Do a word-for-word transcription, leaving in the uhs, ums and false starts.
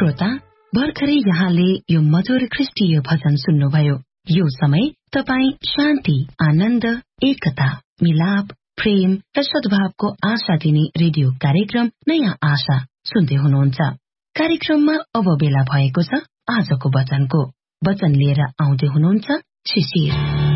श्रोता, भर्खरै यहाँले यो मधुर ख्रीष्टीय भजन सुन्नुभयो। यो समय तपाई शान्ति, आनन्द, एकता, मिलाप, प्रेम र सद्भावको आशा दिने रेडियो कार्यक्रम नयाँ आशा सुन्दै हुनुहुन्छ। कार्यक्रममा अब बेला भएको छ आजको वचनको। वचन लिएर आउँदै हुनुहुन्छ शिशिर।